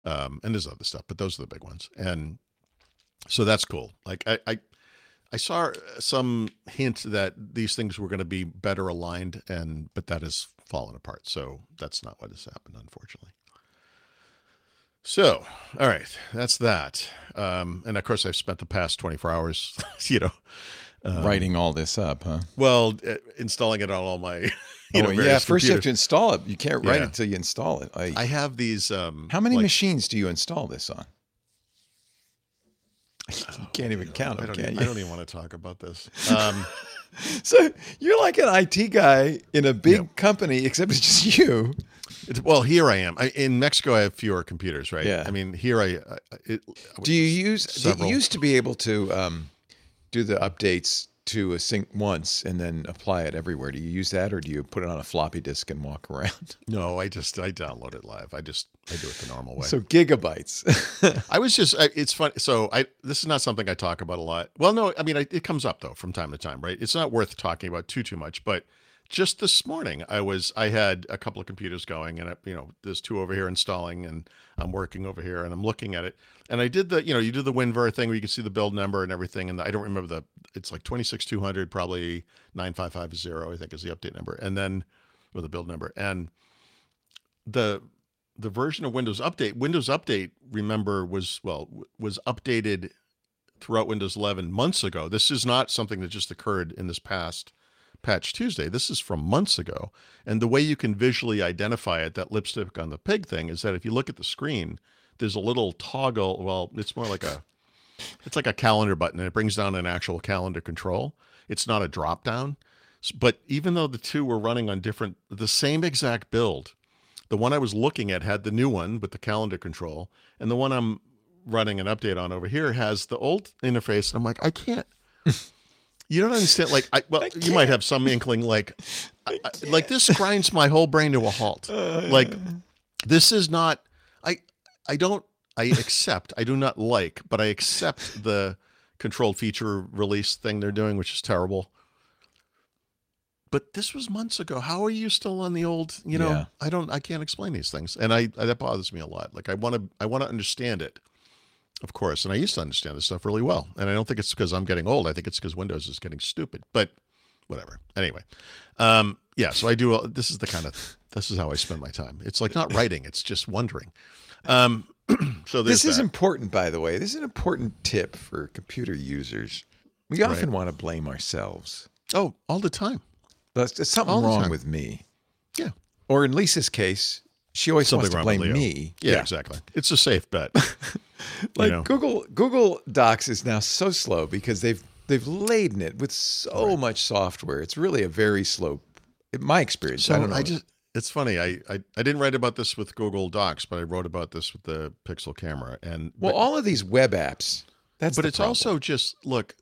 And there's other stuff, but those are the big ones. And so that's cool. Like I saw some hint that these things were going to be better aligned, but that has fallen apart. So that's not what has happened, unfortunately. So, all right, that's that. And of course, I've spent the past 24 hours, writing all this up, huh? well, installing it on all my, yeah. various First, you have computers. to install it. You can't write Yeah. it until you install it. I have these. How many machines do you install this on? You can't even count them, can I you? don't even want to talk about this. So you're like an IT guy in a big company, except it's just you. Well, here I am. In Mexico, I have fewer computers, right? Yeah. I mean, here Do you use? Several. You used to be able to do the updates to a sync once and then apply it everywhere. Do you use that, or do you put it on a floppy disk and walk around? No, I download it live. I do it the normal way. So gigabytes. It's fun. So this is not something I talk about a lot. Well, no, I mean, it comes up though from time to time, right? It's not worth talking about too much, but just this morning I had a couple of computers going, and there's two over here installing, and I'm working over here and I'm looking at it. And I did you do the WinVer thing where you can see the build number and everything. And I don't remember it's like 26200, probably 9550, I think is the update number. And then with the build number and the version of Windows Update, remember, was updated throughout Windows 11 months ago. This is not something that just occurred in this past Patch Tuesday. This is from months ago. And the way you can visually identify it, that lipstick on the pig thing, is that if you look at the screen, there's a little toggle. Well, it's more like it's like a calendar button, and it brings down an actual calendar control. It's not a drop down. But even though the two were running on the same exact build, the one I was looking at had the new one with the calendar control, and the one I'm running an update on over here has the old interface. And I'm like, I can't. You don't understand. Like, you might have some inkling. Like this grinds my whole brain to a halt. Like, this is not. I don't. I accept. I do not like, but I accept the controlled feature release thing they're doing, which is terrible. But this was months ago. How are you still on the old? Yeah. I can't explain these things, and that bothers me a lot. Like, I want to understand it, of course, and I used to understand this stuff really well. And I don't think it's because I'm getting old. I think it's because Windows is getting stupid. But whatever. Anyway, yeah. So I do. This is how I spend my time. It's like not writing. It's just wondering. So this is important, by the way. This is an important tip for computer users. We often want to blame ourselves. Oh, all the time. There's something wrong with me. Yeah. Or in Lisa's case, she always wants to blame me. Yeah, exactly. It's a safe bet. Like Google Docs is now so slow because they've laden it with so much software. It's really a very slow. In my experience, So I don't know. it's funny. I didn't write about this with Google Docs, but I wrote about this with the Pixel camera. All of these web apps. But it's also just, look,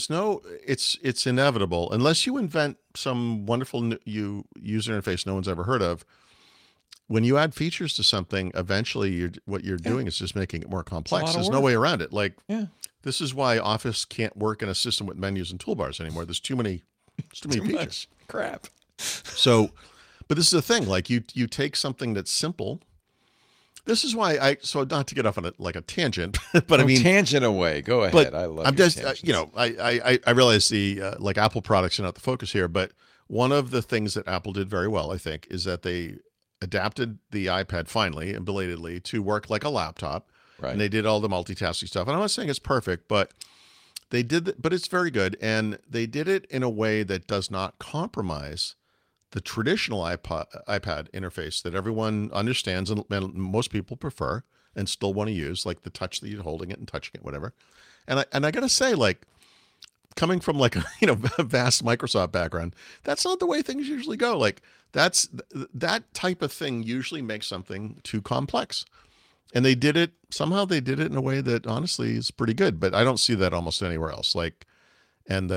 it's inevitable unless you invent some wonderful user interface no one's ever heard of. When you add features to something, eventually what you're doing is just making it more complex. There's no way around it. Like, this is why Office can't work in a system with menus and toolbars anymore. There's too many features. Much crap. So, but this is the thing. Like, you take something that's simple. This is why so not to get off on a tangent, but I mean, tangent away. Go ahead. But I love. I'm just I realize the like Apple products are not the focus here, but one of the things that Apple did very well, I think, is that they adapted the iPad finally and belatedly to work like a laptop, right? And they did all the multitasking stuff. And I'm not saying it's perfect, but they did. But it's very good, and they did it in a way that does not compromise the traditional iPad interface that everyone understands and most people prefer and still want to use, like the touch that you're holding it and touching it, whatever. And I gotta say, like, coming from like a vast Microsoft background, that's not the way things usually go. Like, that type of thing usually makes something too complex. And they did it in a way that honestly is pretty good, but I don't see that almost anywhere else. Like, and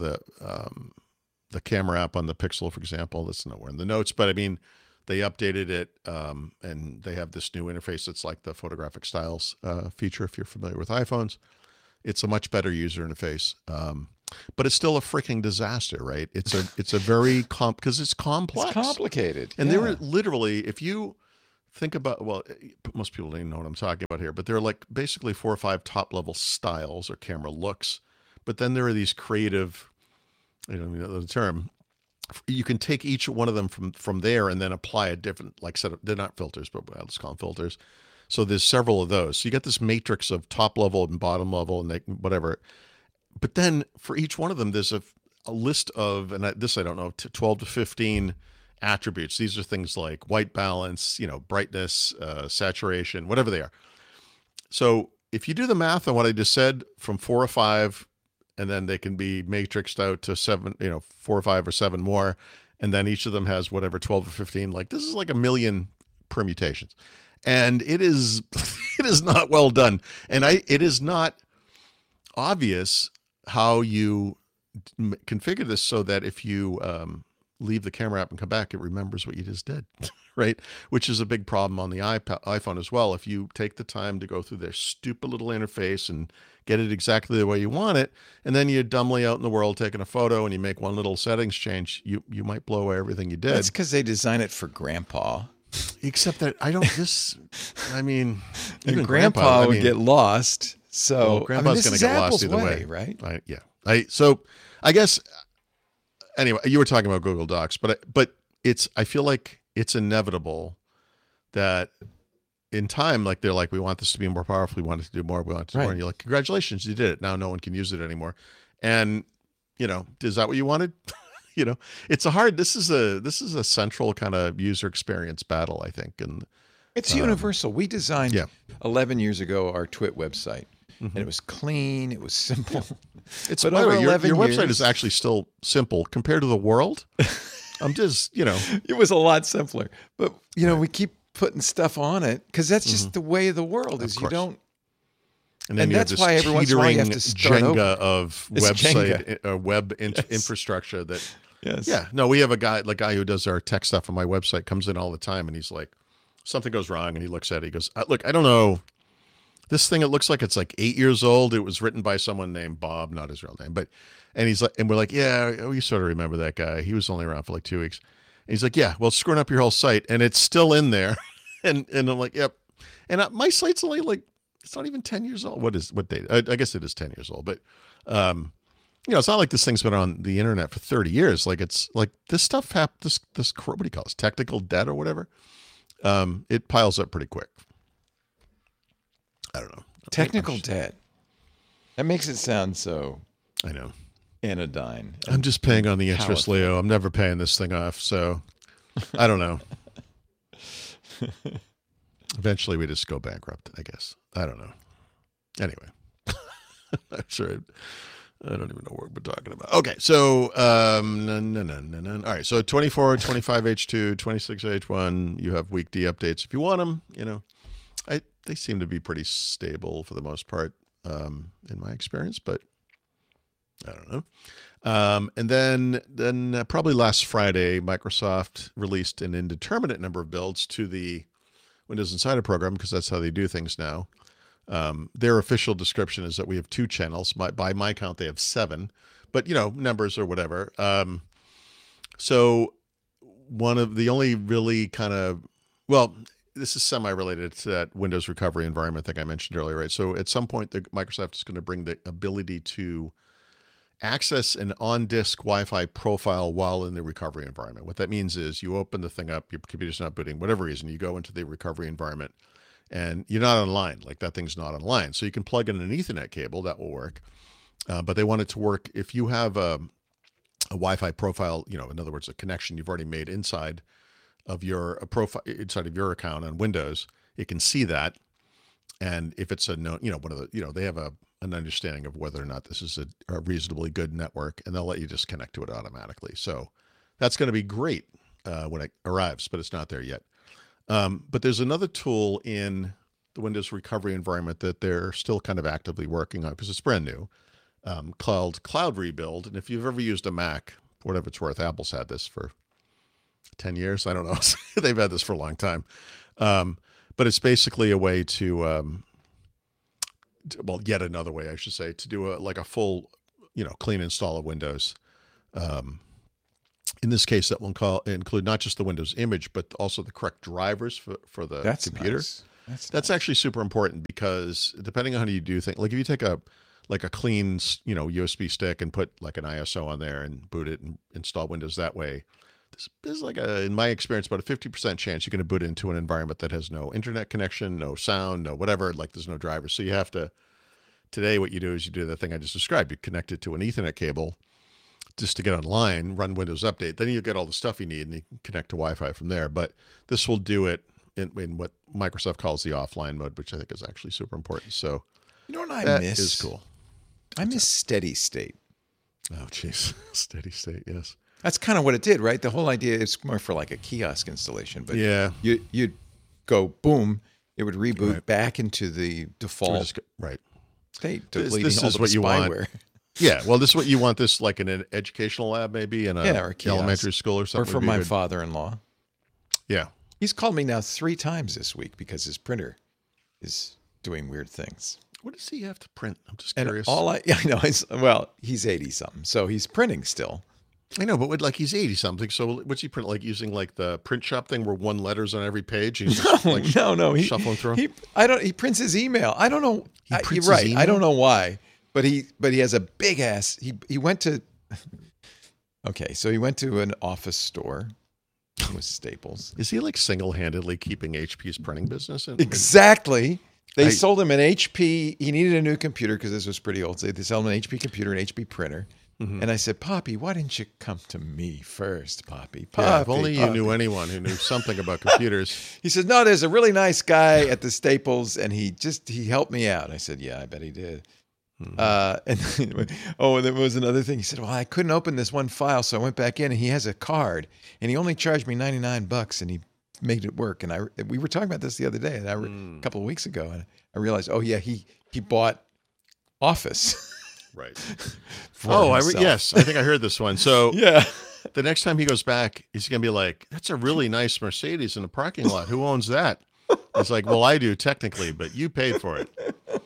the camera app on the Pixel, for example, that's nowhere in the notes, but I mean, they updated it, and they have this new interface that's like the photographic styles feature. If you're familiar with iPhones, it's a much better user interface, but it's still a freaking disaster, right? It's a very because it's complex, it's complicated, and there were literally, if you think about, well, most people don't even know what I'm talking about here, but there are like basically 4 or 5 top level styles or camera looks. But then there are these creative, you know the term. You can take each one of them from there and then apply a different like set of, they're not filters, but let's call them filters. So there's several of those. So you get this matrix of top level and bottom level and whatever. But then for each one of them, there's a list of, and this I don't know, 12 to 15 attributes. These are things like white balance, brightness, saturation, whatever they are. So if you do the math on what I just said, from 4 or 5, and then they can be matrixed out to 7, 4 or 5 or 7 more, and then each of them has whatever 12 or 15. Like this is like a million permutations, and it is it is not well done, and it is not obvious how you configure this so that if you leave the camera app and come back, it remembers what you just did, right? Which is a big problem on the iPhone as well. If you take the time to go through their stupid little interface and get it exactly the way you want it, and then you're dumbly out in the world taking a photo and you make one little settings change, you might blow away everything you did. That's because they design it for grandpa. Except that even grandpa would get lost. So grandpa's going to get lost either way, right? So I guess anyway, you were talking about Google Docs, but I feel like it's inevitable that in time, like they're like, we want this to be more powerful. We want it to do more. We want it to do more. And you're like, congratulations, you did it. Now no one can use it anymore. And is that what you wanted? It's this is a central kind of user experience battle, I think. And it's universal. We designed 11 years ago our Twit website. And it was clean. It was simple. But over 11 your website is actually still simple compared to the world. I'm just, It was a lot simpler. But, we keep putting stuff on it because that's just the way of the world is. You don't. And then that's why every once in a while you have to start Jenga over. Of website Jenga. Web infrastructure that. Yes. Yeah. No, we have a guy, the guy who does our tech stuff on my website comes in all the time and he's like, something goes wrong and he looks at it. He goes, look, I don't know. This thing, it looks like it's like 8 years old. It was written by someone named Bob, not his real name, and he's like, and we're like, yeah, we sort of remember that guy. He was only around for like 2 weeks. And he's like, yeah, well, it's screwing up your whole site, and it's still in there. and I'm like, yep. And my site's only like, it's not even 10 years old. What date? I guess it is 10 years old, but it's not like this thing's been on the internet for 30 years. Like it's like this stuff this what do you call this? Technical debt or whatever. It piles up pretty quick. I don't know. Technical debt. That makes it sound so. I know. Anodyne. I'm just paying on the interest, Leo. I'm never paying this thing off, so I don't know. Eventually, we just go bankrupt, I guess. I don't know. Anyway, I'm sure. I don't even know what we're talking about. Okay, so all right. So 24, 25H2, 26H1. You have week D updates if you want them. They seem to be pretty stable for the most part, in my experience, but I don't know. And then probably last Friday, Microsoft released an indeterminate number of builds to the Windows Insider program because that's how they do things now. Their official description is that we have 2 channels. By my count, they have 7, but numbers or whatever. So one of the only really kind of, this is semi-related to that Windows recovery environment thing I mentioned earlier, right? So at some point, Microsoft is going to bring the ability to access an on-disk Wi-Fi profile while in the recovery environment. What that means is you open the thing up, your computer's not booting, whatever reason, you go into the recovery environment, and you're not online. Like that thing's not online. So you can plug in an Ethernet cable, that will work. But they want it to work if you have a Wi-Fi profile, in other words, a connection you've already made inside of your profile, inside of your account on Windows, it can see that. And if it's a known, one of the, they have an understanding of whether or not this is a reasonably good network, and they'll let you just connect to it automatically. So that's going to be great when it arrives, but it's not there yet. But there's another tool in the Windows recovery environment that they're still kind of actively working on because it's brand new, called Cloud Rebuild. And if you've ever used a Mac, for whatever it's worth, Apple's had this for 10 years. I don't know. They've had this for a long time. But it's basically a way to, yet another way, I should say, to do a full, clean install of Windows In this case, that will include not just the Windows image, but also the correct drivers for the computer. Nice. That's nice. Actually super important because depending on how you do things, like if you take a clean, USB stick and put like an ISO on there and boot it and install Windows that way, there's like in my experience, about a 50% chance you're going to boot into an environment that has no internet connection, no sound, no whatever, like there's no drivers. So you have to, today what you do is you do the thing I just described. You connect it to an Ethernet cable just to get online, run Windows Update. Then you get all the stuff you need and you can connect to Wi-Fi from there. But this will do it in what Microsoft calls the offline mode, which I think is actually super important. So you know what I miss? That is cool. I miss steady state. Oh, jeez. Steady state, yes. That's kind of what it did, right? The whole idea is more for like a kiosk installation. But yeah, you'd go, boom, it would reboot back into the default state, deleting this all is the what you spyware. Want. Yeah, well, this is what you want this like in an educational lab maybe in a or elementary school or something. Or for my father-in-law. Yeah. He's called me now 3 times this week because his printer is doing weird things. What does he have to print? I'm just curious. I know. He's 80-something, so he's printing still. I know, but he's 80-something. So what's he print? Like using like the print shop thing where one letter's on every page? He's just, no. Shuffling through. He prints his email. I don't know. You're right. Email? I don't know why, but he has a big ass. He went to. Okay, so he went to an office store. It was Staples. Is he like single-handedly keeping HP's printing business? Exactly. They sold him an HP. He needed a new computer because this was pretty old. So they sold him an HP computer, an HP printer. Mm-hmm. And I said, Poppy, why didn't you come to me first, Poppy? If only you knew anyone who knew something about computers. He said, no, there's a really nice guy at the Staples, and he helped me out. I said, yeah, I bet he did. Mm-hmm. And there was another thing. He said, well, I couldn't open this one file, so I went back in, and he has a card, and he only charged me $99, and he made it work. And we were talking about this the other day, and a couple of weeks ago, and I realized, he bought Office. Right. Yes, I think I heard this one. So yeah, the next time he goes back, he's going to be like, that's a really nice Mercedes in the parking lot. Who owns that? It's like, well, I do technically, but you paid for it.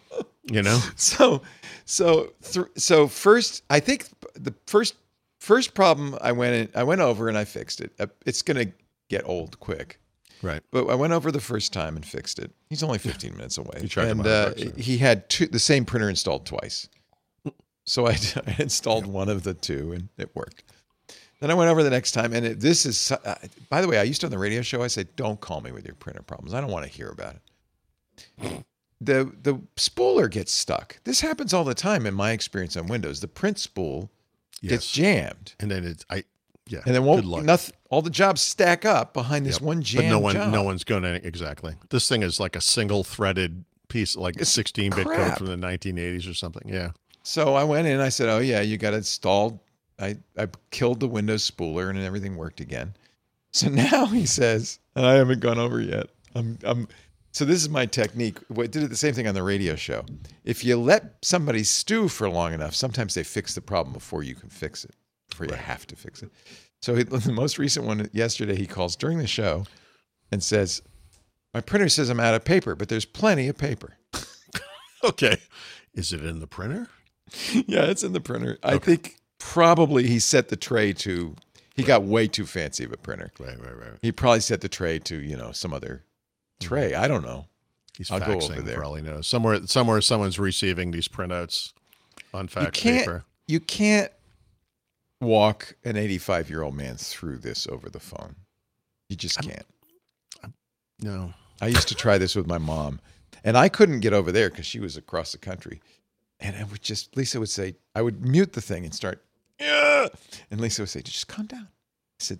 So first, I think the first problem I went over and I fixed it. It's going to get old quick. Right. But I went over the first time and fixed it. He's only 15 minutes away. And he had the same printer installed twice. So I installed one of the two, and it worked. Then I went over the next time, and this is, by the way, I used to on the radio show, I said, don't call me with your printer problems. I don't want to hear about it. The spooler gets stuck. This happens all the time in my experience on Windows. The print spool gets jammed. And then and then all the jobs stack up behind this one jammed job. No one's going to, exactly. This thing is like a single-threaded piece, like a 16-bit code from the 1980s or something, yeah. So I went in and I said, oh, yeah, you got it installed. I killed the Windows spooler and everything worked again. So now he says, and I haven't gone over yet. So this is my technique. I did the same thing on the radio show. If you let somebody stew for long enough, sometimes they fix the problem before you can fix it, before you have to fix it. So the most recent one yesterday, he calls during the show and says, my printer says I'm out of paper, but there's plenty of paper. Okay. Is it in the printer? Yeah, it's in the printer. Okay. I think probably he set the tray to, he got way too fancy of a printer. Right. He probably set the tray to, some other tray. I don't know. I'll go over there. Probably knows. Somewhere someone's receiving these printouts on fax paper. You can't walk an 85-year-old man through this over the phone. You just can't. No. I used to try this with my mom, and I couldn't get over there because she was across the country. And Lisa would say, I would mute the thing and start, yeah. And Lisa would say, just calm down. I said,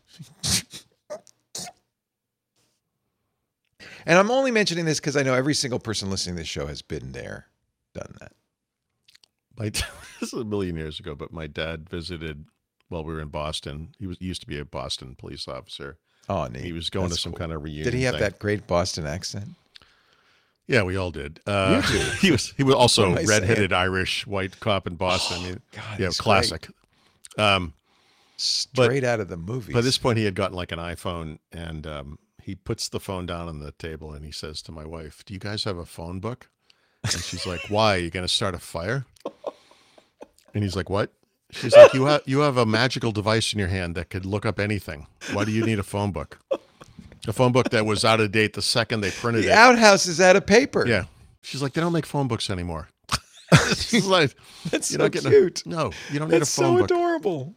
and I'm only mentioning this because I know every single person listening to this show has been there, done that. This is a million years ago, but my dad visited while we were in Boston. He used to be a Boston police officer. Oh, neat. He was going to some kind of reunion. Did he have that great Boston accent? Yeah, we all did. You did. He was also redheaded Irish white cop in Boston. God, classic. Straight out of the movies. By this point, he had gotten like an iPhone, and he puts the phone down on the table, and he says to my wife, "Do you guys have a phone book?" And she's like, "Why? Are you going to start a fire?" And he's like, "What?" She's like, you have a magical device in your hand that could look up anything. Why do you need a phone book? A phone book that was out of date the second they printed The it. outhouse is out of paper. Yeah. She's like, they don't make phone books anymore. She's like, That's you're so not getting cute. no, you don't need That's a phone so book. adorable.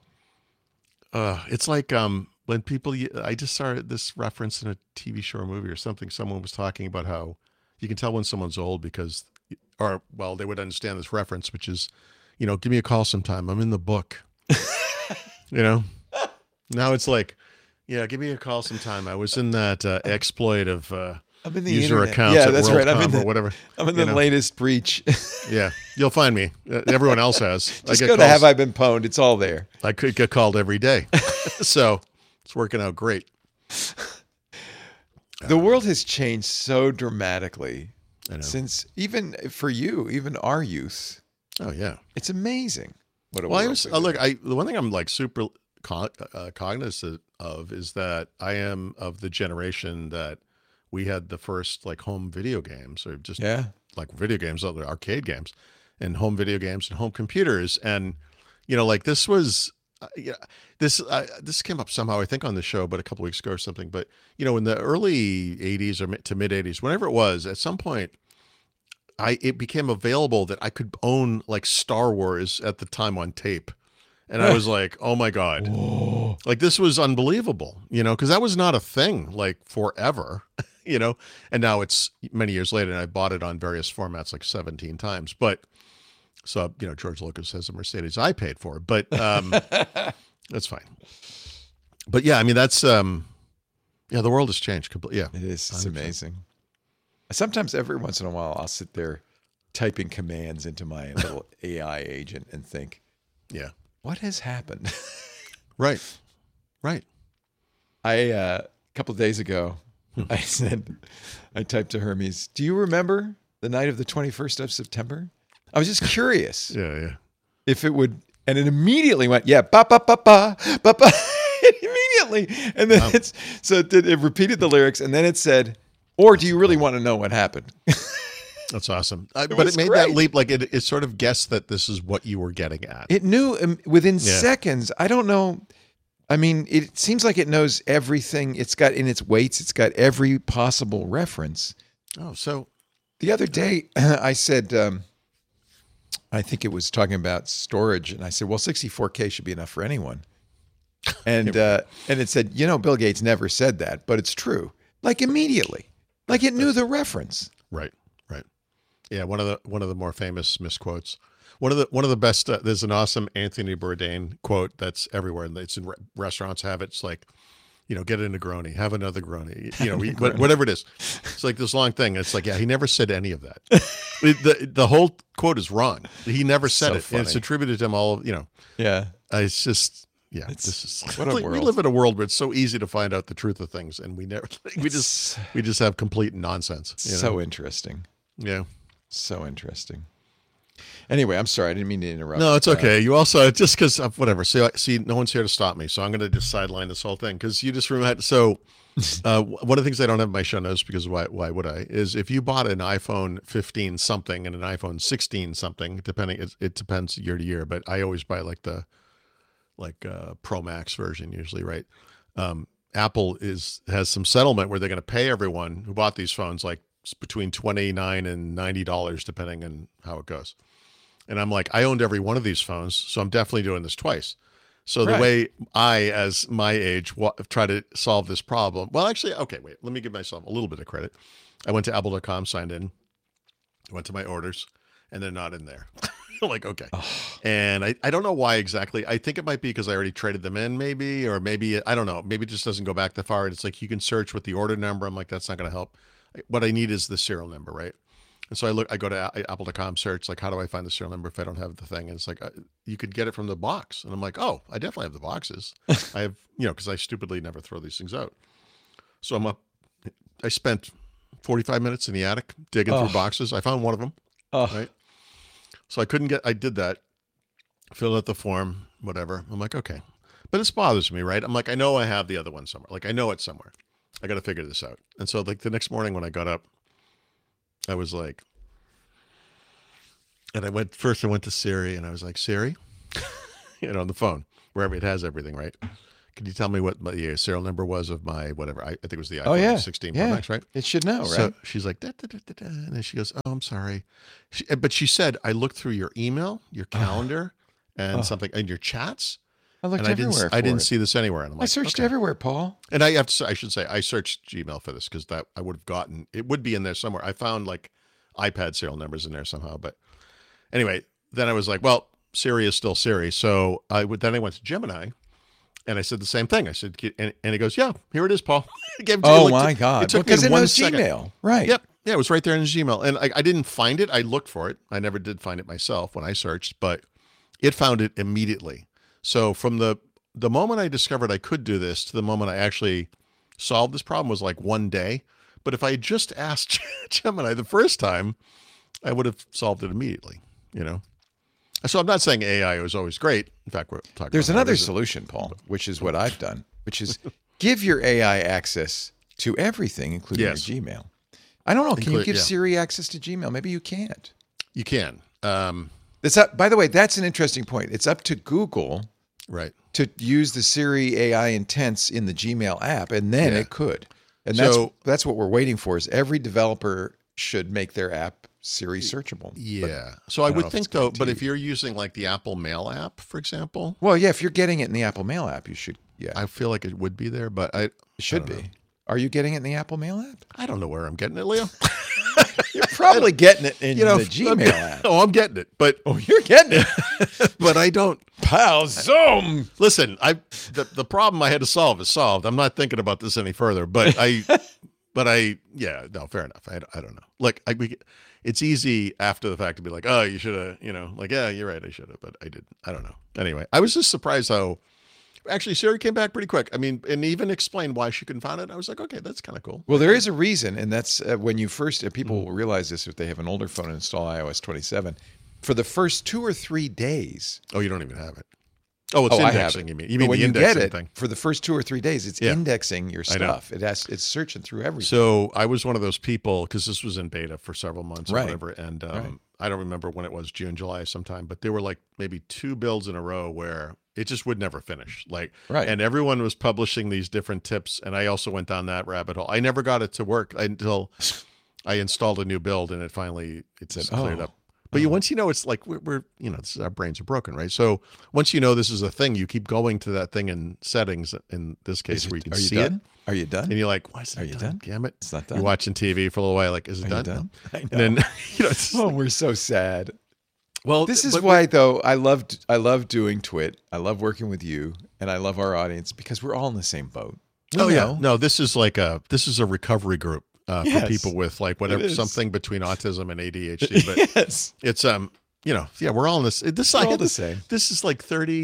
It's like when people. I just saw this reference in a TV show or movie or something. Someone was talking about how you can tell when someone's old because, or well, they would understand this reference, which is, give me a call sometime. I'm in the book. Now it's like, yeah, give me a call sometime. I was in that exploit of I'm in the user internet. accounts Yeah, at that's right. I'm in WorldCom or whatever. I'm in the latest breach. Yeah, you'll find me. Everyone else has. Just go to Have I Been Pwned? It's all there. I could get called every day. So it's working out great. The world has changed so dramatically I know. since, even for you, even our youth. Oh, yeah. It's amazing. What a Well, world we live in. the one thing I'm like super cognizant of is that I am of the generation that we had the first like home video games or just Yeah. like video games, other arcade games and home video games and home computers. And, like this was, this came up somehow, I think on the show, but a couple weeks ago or something, but in the early 80s or to mid 80s, whenever it was, at some point, it became available that I could own like Star Wars at the time on tape. And I was like, oh my God, Whoa. like this was unbelievable, because that was not a thing like forever, and now it's many years later and I bought it on various formats like 17 times. But so, George Lucas has a Mercedes I paid for, but that's fine. But yeah, I mean, that's, the world has changed completely. Yeah. It is. It's 100%. amazing. Sometimes every once in a while, I'll sit there typing commands into my little AI agent and think, Yeah. what has happened? Right. A couple of days ago, I typed to Hermes, do you remember the night of the 21st of September? I was just curious Yeah. if it would, and it immediately went, yeah, ba ba ba ba ba ba, immediately, and then it repeated the lyrics, and then it said, or do you really want to know what happened? That's awesome. But was it made great. that leap. Like it sort of guessed that this is what you were getting at. It knew within Yeah. seconds. I don't know. I mean, it seems like it knows everything. It's got in its weights. It's got every possible reference. Oh, so The other day, I said, I think it was talking about storage, and I said, well, 64K should be enough for anyone. And it said, Bill Gates never said that, but it's true. Like immediately, like it knew the reference. right. Yeah, one of the more famous misquotes. One of the best. There's an awesome Anthony Bourdain quote that's everywhere, and it's in restaurants. Have it. It's like, get a Negroni, have another Negroni. Whatever it is. It's like this long thing. It's like, yeah, he never said any of that. the whole quote is wrong. He never said So it. And it's funny. attributed to him all. Yeah. It's just. Yeah, It's- this is what a we world. live in a world where it's so easy to find out the truth of things, and we never we just have complete nonsense. So interesting. Yeah. So interesting. Anyway, I'm sorry. I didn't mean to interrupt. No, it's okay. You also just because whatever. See, no one's here to stop me, so I'm going to just sideline this whole thing because you just reminded. So, one of the things I don't have in my show notes because why would I? Is if you bought an iPhone 15 something and an iPhone 16 something, depending, it depends year to year, but I always buy like the Pro Max version usually, right? Apple has some settlement where they're going to pay everyone who bought these phones like between $29 and $90 depending on how it goes. And I'm like, I owned every one of these phones, so I'm definitely doing this twice. So the Right. way I, as my age, try to solve this problem. Well, actually, okay, wait. Let me give myself a little bit of credit. I went to Apple.com, signed in, went to my orders, and they're not in there. Like, okay. And I don't know why exactly. I think it might be because I already traded them in, maybe, or maybe, I don't know. Maybe it just doesn't go back that far. It's like you can search with the order number. I'm like, that's not going to help. What I need is the serial number, right? And so I go to Apple.com, search, like, how do I find the serial number if I don't have the thing? And it's like, you could get it from the box. And I'm like, oh, I definitely have the boxes. I have, because I stupidly never throw these things out. So I'm up. I spent 45 minutes in the attic digging through boxes. I found one of them, right? So I did that, filled out the form, whatever. I'm like, okay. But this bothers me, right? I'm like, I know I have the other one somewhere. Like, I know it's somewhere. I got to figure this out. And so, like, the next morning when I got up, I was like, and I went to Siri and I was like, Siri, on the phone, wherever it has everything, right? Could you tell me what the serial number was of my whatever? I think it was the Oh, iPhone yeah. 16 Pro Yeah. Max, right? It should know, right? So she's like, da, da, da, da, da, and then she goes, "Oh, I'm sorry," but she said, "I looked through your email, your calendar, and something, and your chats, I looked and everywhere I for didn't it. see this anywhere." And I'm I like, searched okay. everywhere, Paul. And I have to say, I should say, I searched Gmail for this because that I would have gotten it would be in there somewhere. I found like iPad serial numbers in there somehow, but anyway, then I was like, well, Siri is still Siri, so then I went to Gemini. And I said the same thing. I said, and he goes, "Yeah, here it is, Paul." Oh my God! It took because me it one knows second. Gmail, right? Yep. Yeah, it was right there in his Gmail. And I didn't find it. I looked for it. I never did find it myself when I searched, but it found it immediately. So from the moment I discovered I could do this to the moment I actually solved this problem was like one day. But if I had just asked Gemini the first time, I would have solved it immediately, So I'm not saying AI was always great. In fact, we're talking There's about another solution, Paul, which is what I've done, which is give your AI access to everything, including Yes. your Gmail. I don't know. Can you give yeah. Siri access to Gmail? Maybe you can't. You can. That's up, by the way, that's an interesting point. It's up to Google Right. to use the Siri AI intents in the Gmail app, and then Yeah. it could. And So- that's what we're waiting for. Is every developer should make their app Siri searchable. Yeah. So I don't know would if think it's though, but guaranteed. if you're using like the Apple Mail app, for example, Well, yeah, if you're getting it in the Apple Mail app, you should. Yeah, I feel like it would be there, but it should don't be. know. Are you getting it in the Apple Mail app? I don't know where I'm getting it, Leo. You're probably getting it in the I'm Gmail app. Oh, I'm getting it, but You're getting it. but I don't Pal Zoom. listen. The problem I had to solve is solved. I'm not thinking about this any further, but yeah, no, fair enough. I don't know. Like it's easy after the fact to be like, oh, you should have, like, yeah, you're right, I should have, but I didn't. I don't know. Anyway, I was just surprised how actually Siri came back pretty quick. I mean, and even explained why she couldn't find it. I was like, okay, that's kind of cool. Well, there is a reason, and that's when you first, people will realize this if they have an older phone and install iOS 27. For the first 2 or 3 days. Oh, you don't even have it. Oh, it's I have indexing. it. You mean? But when the you get indexing it thing? for the first 2 or 3 days, it's Yeah. indexing your I know. stuff. It's searching through everything. So I was one of those people because this was in beta for several months or Right. whatever, and Right. I don't remember when it was, June, July, sometime, but there were like maybe 2 builds in a row where it just would never finish. Like, Right. and everyone was publishing these different tips, and I also went down that rabbit hole. I never got it to work until I installed a new build, and it said cleared Oh. up. But once it's like we're this is, our brains are broken, right? So once this is a thing, you keep going to that thing in settings. In this case, where you can Are you see done? it, Are you done? and you're like, "Why is it Are you done? done? Damn it! It's not done. You're watching TV for a little while, like, is it Are you done? done? No. I know. And then it's Oh, we're so sad. well, This is but- why, though, I love doing Twit. I love working with you, and I love our audience because we're all in the same boat. Oh We yeah, know. no, this is a recovery group Yes, for people with like whatever, it is. something between autism and ADHD. But Yes, it's yeah, we're all in this. This we're I all had the this, same. this is like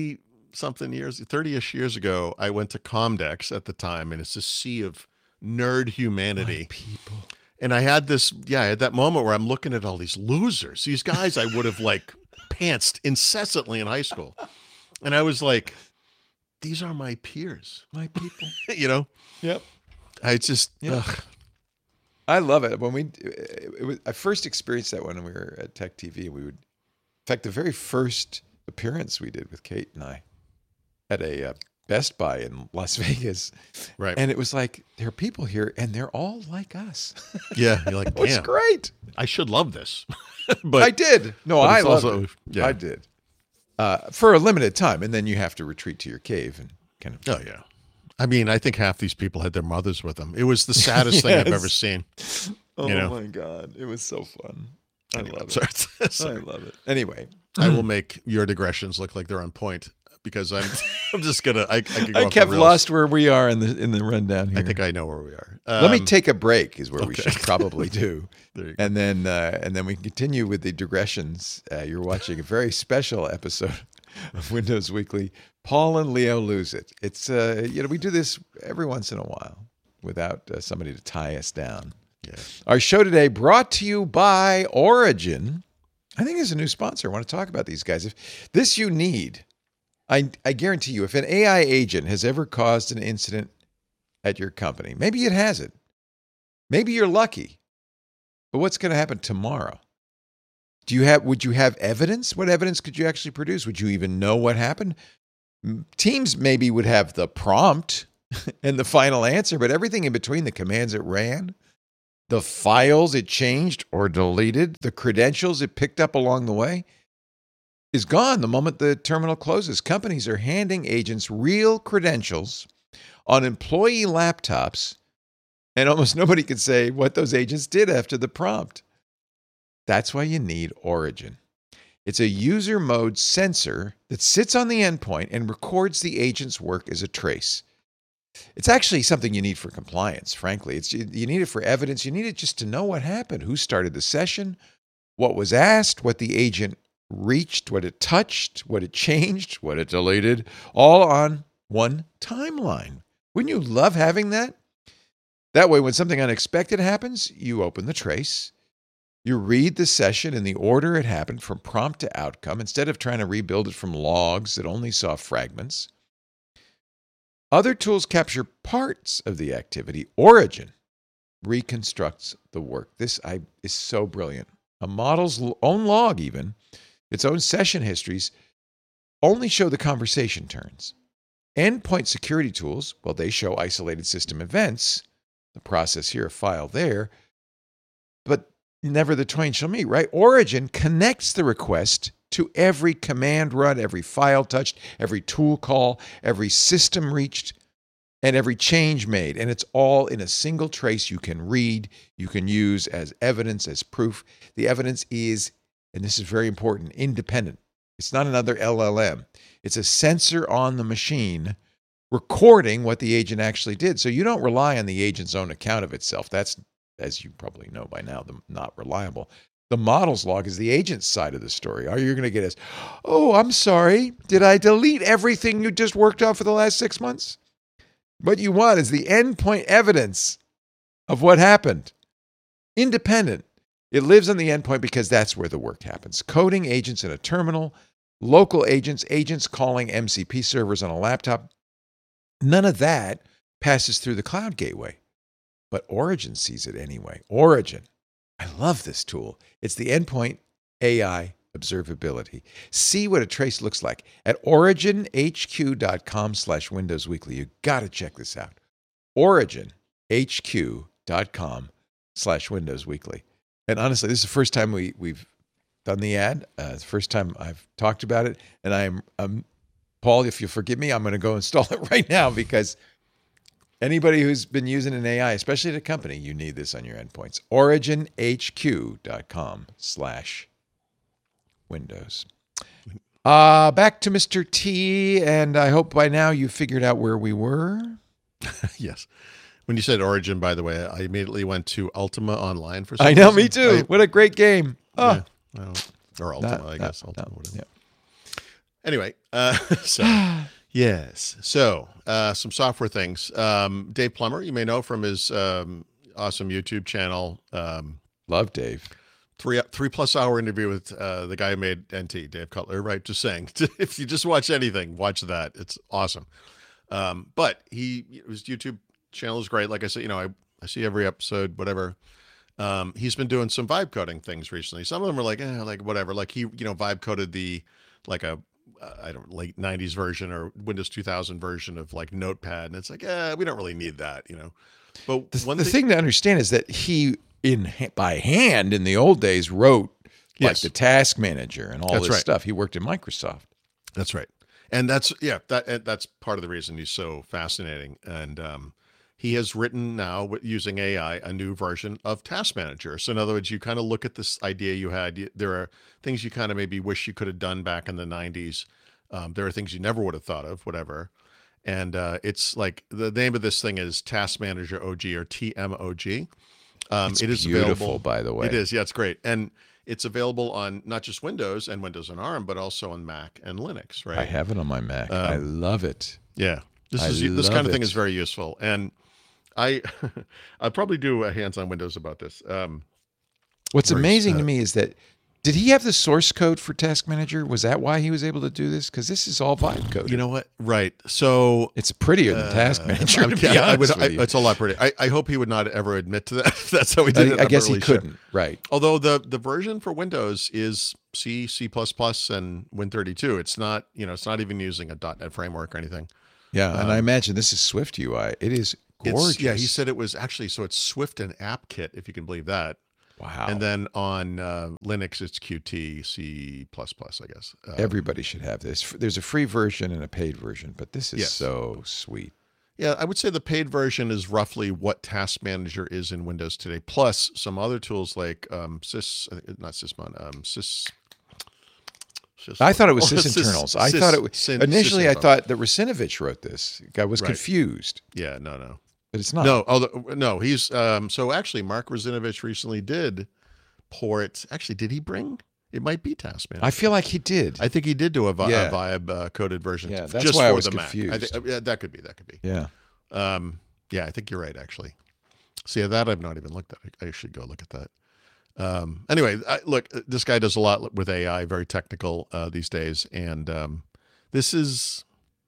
30-ish years ago. I went to Comdex at the time, and it's a sea of nerd humanity. People. And I had I had that moment where I'm looking at all these losers, these guys I would have like pantsed incessantly in high school. And I was like, these are my peers, My people. Yep. I just, Yeah. ugh. I love it. I first experienced that when we were at Tech TV. In fact, the very first appearance we did with Kate and I at a Best Buy in Las Vegas. Right. And it was like, there are people here and they're all like us. Yeah. You're like, It was damn, great. I should love this. But I did. No, but I it's loved also- it. yeah. I did. For a limited time. And then you have to retreat to your cave and kind of. oh yeah. I mean, I think half these people had their mothers with them. It was the saddest thing I've Yes. ever seen. Oh know. my God. It was so fun. I Anyway, love sorry. it. Sorry. I love it. Anyway. I will make your digressions look like they're on point because I'm just gonna. I could go I off kept the rails. lost where we are in the rundown here. I think I know where we are. Let me take a break is where we okay. should probably do. There you go. And then we can continue with the digressions. You're watching a very special episode of Windows Weekly. Paul and Leo Lose It. It's we do this every once in a while without somebody to tie us down. Yeah. Our show today brought to you by Origin. I think there's a new sponsor. I want to talk about these guys. If this you need, I guarantee you, if an AI agent has ever caused an incident at your company, maybe it hasn't. Maybe you're lucky. But what's going to happen tomorrow? Would you have evidence? What evidence could you actually produce? Would you even know what happened? Teams maybe would have the prompt and the final answer, but everything in between, the commands it ran, the files it changed or deleted, the credentials it picked up along the way, is gone the moment the terminal closes. Companies are handing agents real credentials on employee laptops, and almost nobody can say what those agents did after the prompt. That's why you need Origin. It's a user mode sensor that sits on the endpoint and records the agent's work as a trace. It's actually something you need for compliance, frankly. You need it for evidence. You need it just to know what happened, who started the session, what was asked, what the agent reached, what it touched, what it changed, what it deleted, all on one timeline. Wouldn't you love having that? That way, when something unexpected happens, you open the trace. You read the session in the order it happened from prompt to outcome instead of trying to rebuild it from logs that only saw fragments. Other tools capture parts of the activity. Origin reconstructs the work. This is so brilliant. A model's own log, even, its own session histories, only show the conversation turns. Endpoint security tools, well, they show isolated system events, the process here, a file there, but never the twain shall meet, right? Origin connects the request to every command run, every file touched, every tool call, every system reached, and every change made. And it's all in a single trace you can read, you can use as evidence, as proof. The evidence is, and this is very important, independent. It's not another LLM. It's a sensor on the machine recording what the agent actually did. So you don't rely on the agent's own account of itself. That's, as you probably know by now, not reliable. The model's log is the agent's side of the story. All you're going to get is, oh, I'm sorry. Did I delete everything you just worked on for the last 6 months? What you want is the endpoint evidence of what happened. Independent. It lives on the endpoint because that's where the work happens. Coding agents in a terminal, local agents, agents calling MCP servers on a laptop. None of that passes through the cloud gateway. But Origin sees it anyway. Origin. I love this tool. It's the endpoint AI observability. See what a trace looks like at originhq.com/Windows Weekly. You got to check this out. originhq.com/Windows Weekly. And honestly, this is the first time we've done the ad. It's the first time I've talked about it. And I'm Paul, if you forgive me, I'm going to go install it right now because anybody who's been using an AI, especially at a company, you need this on your endpoints. originhq.com/Windows. Back to Mr. T, and I hope by now you figured out where we were. Yes. When you said Origin, by the way, I immediately went to Ultima Online for some I know, reason. me too. What a great game. Oh. Yeah, or Ultima, I guess. Ultima, whatever. Yeah. Anyway, so yes. So some software things. Dave Plummer, you may know from his awesome YouTube channel. Love Dave. 3+ hour interview with the guy who made NT, Dave Cutler, right? Just saying, if you just watch anything, watch that. It's awesome. But his YouTube channel is great. Like I said, I see every episode, whatever. He's been doing some vibe coding things recently. Some of them are like whatever. Like he, vibe coded the late 90s version or Windows 2000 version of like Notepad. And it's like, we don't really need that, But the thing to understand is that he, by hand in the old days, wrote like the task manager and all this stuff. He worked in Microsoft. That's right. And that's part of the reason he's so fascinating. And he has written now using AI a new version of Task Manager. So in other words, you kind of look at this idea you had. There are things you kind of maybe wish you could have done back in the 90s. There are things you never would have thought of, whatever. And it's like the name of this thing is Task Manager OG or TMOG. It is beautiful, available, by the way. It is. Yeah, it's great. And it's available on not just Windows and Windows on ARM, but also on Mac and Linux, right? I have it on my Mac. I love it. Yeah. This kind of thing is very useful. And I'll probably do a hands-on Windows about this. What's amazing to me is that Did he have the source code for Task Manager? Was that why he was able to do this? Because this is all vibe coded. You know what? Right. So It's prettier than Task Manager. To be I honest with you. it's a lot pretty. I hope he would not ever admit to that. That's how he did it. I I'm guess not he really sure. couldn't. Right. Although the version for Windows is C, C++, and Win32. It's not, it's not even using a .NET framework or anything. Yeah, and I imagine this is Swift UI. It is gorgeous. Yeah, he said it was actually, so it's Swift and AppKit, if you can believe that. Wow. And then on Linux, it's Qt, C++, I guess. Everybody should have this. There's a free version and a paid version, but this is Yes. so sweet. Yeah, I would say the paid version is roughly what Task Manager is in Windows today, plus some other tools like I thought it was Sys sysinternals. I thought it was initially. I Sysinternals. thought that Rusinovich wrote this. I was Right. confused, Yeah, no. but it's not. No, he's so actually Mark Rusinovich recently did port. Actually, did he bring? It might be Task Manager. I feel like he did. I think he did do a Yeah. Vibe coded version. Yeah, that's just why I for was the Mac. confused. Yeah, that could be. Yeah. Yeah, I think you're right. Actually, see that I've not even looked at. I should go look at that. Anyway, look, this guy does a lot with AI, very technical these days, and this is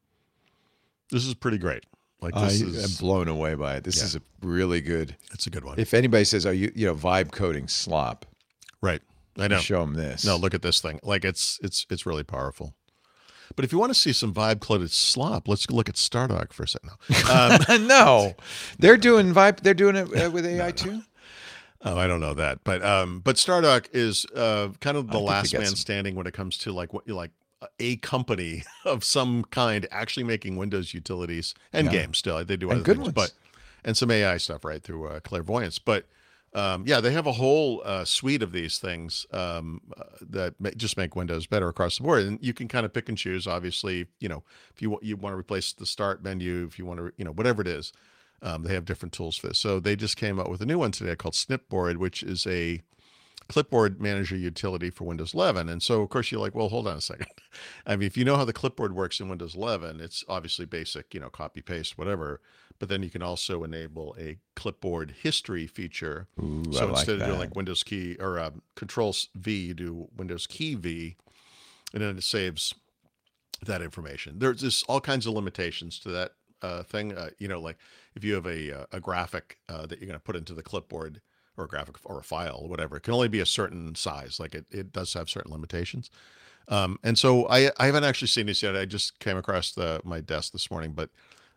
pretty great. Like I this am is blown away by it. This is a really good. it's a good one. If anybody says, "Are you vibe coding slop?" Right, I know. Show them this. No, look at this thing. Like it's really powerful. But if you want to see some vibe coded slop, let's look at Stardock for a second now. No, they're doing vibe. They're doing it with AI too. Oh, I don't know that, but Stardock is kind of the think last they got man some- standing when it comes to like a company of some kind actually making Windows utilities and Yeah. games. Still, they do And other good things, ones. and some AI stuff right through Clairvoyance. But yeah, they have a whole suite of these things that just make Windows better across the board, and you can kind of pick and choose. Obviously, if you want to replace the start menu, if you want to, whatever it is. They have different tools for this. So they just came out with a new one today called Snipboard, which is a clipboard manager utility for Windows 11. And so, of course, you're like, well, hold on a second. I mean, if you know how the clipboard works in Windows 11, it's obviously basic, copy, paste, whatever. But then you can also enable a clipboard history feature. Ooh, So I like instead of doing that. like Windows key or Control V, you do Windows key V, and then it saves that information. There's just all kinds of limitations to that thing. Like if you have a graphic that you're going to put into the clipboard, or a graphic or a file or whatever, it can only be a certain size. Like it does have certain limitations. And so I haven't actually seen this yet. I just came across my desk this morning, but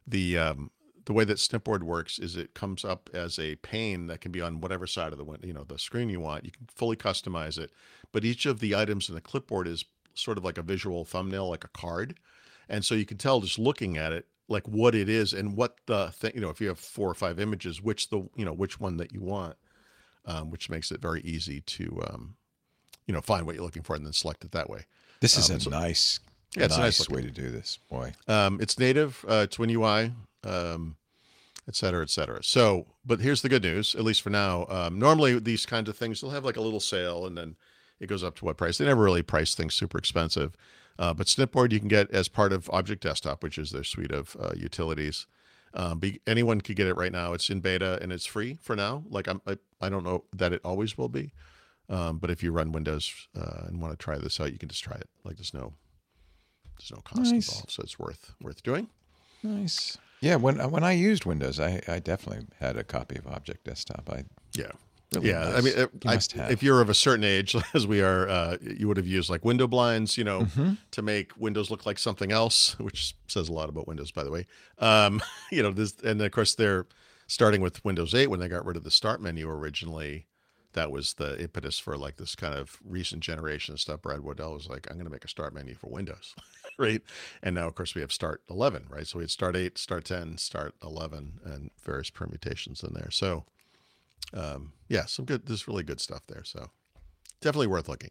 the way that Snipboard works is it comes up as a pane that can be on whatever side of the window, the screen you want. You can fully customize it, but each of the items in the clipboard is sort of like a visual thumbnail, like a card. And so you can tell just looking at it, like what it is and what the thing, if you have 4 or 5 images, which one that you want, which makes it very easy to, find what you're looking for and then select it that way. This is a nice, yeah, it's a nice way to do this, boy. It's native, it's WinUI, et cetera, et cetera. So, but here's the good news, at least for now. Normally these kinds of things, they'll have like a little sale and then it goes up to what price. They never really price things super expensive. But Snipboard you can get as part of Object Desktop, which is their suite of utilities. Anyone could get it right now. It's in beta and it's free for now. Like I don't know that it always will be. But if you run Windows and want to try this out, you can just try it. Like there's no cost Nice. involved, so it's worth doing. Nice. Yeah, when I used Windows, I definitely had a copy of Object Desktop. Yeah. Really Yeah, nice. I mean, You must have. if you're of a certain age, as we are, you would have used like window blinds, to make Windows look like something else, which says a lot about Windows, by the way. And of course they're starting with Windows 8 when they got rid of the start menu originally. That was the impetus for like this kind of recent generation of stuff. Brad Waddell was like, I'm going to make a start menu for Windows, right? And now, of course, we have Start 11, right? So we had Start 8, Start 10, Start 11, and various permutations in there. So, yeah, there's really good stuff there. So definitely worth looking